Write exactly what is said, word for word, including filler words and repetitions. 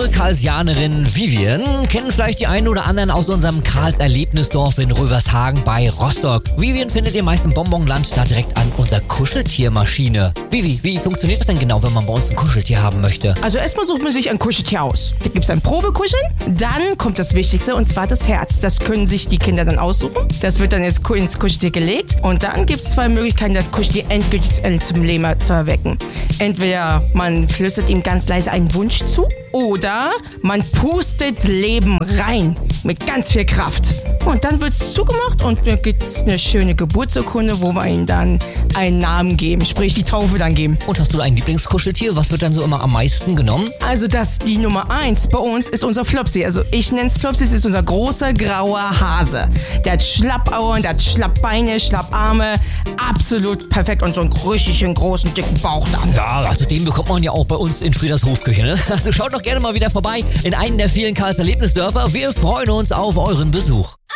Unsere Karlsianerin Vivian kennen vielleicht die einen oder anderen aus unserem Karls Erlebnisdorf in Rövershagen bei Rostock. Vivian findet ihr meist im Bonbonland, da direkt an unserer Kuscheltiermaschine. Vivi, wie funktioniert das denn genau, wenn man bei uns ein Kuscheltier haben möchte? Also erstmal sucht man sich ein Kuscheltier aus. Da gibt es ein Probekuscheln, dann kommt das Wichtigste und zwar das Herz. Das können sich die Kinder dann aussuchen. Das wird dann ins Kuscheltier gelegt und dann gibt es zwei Möglichkeiten, das Kuscheltier endgültig zum Leben zu erwecken. Entweder man flüstert ihm ganz leise einen Wunsch zu oder man pustet Leben rein mit ganz viel Kraft. Und dann wird es zugemacht und dann gibt es eine schöne Geburtsurkunde, wo wir ihm dann einen Namen geben, sprich die Taufe dann geben. Und hast du ein Lieblingskuscheltier? Was wird dann so immer am meisten genommen? Also das, die Nummer eins bei uns ist unser Flopsy. Also ich nenne es Flopsy, das ist unser großer grauer Hase. Der hat Schlappohren, der hat Schlappbeine, Schlapparme. Absolut perfekt und so einen richtig schön großen, dicken Bauch dann. Ja, also den bekommt man ja auch bei uns in Frieders Hofküche, ne? Also schaut doch gerne mal wieder vorbei in einen der vielen Karls Erlebnisdörfer. Wir freuen uns auf euren Besuch.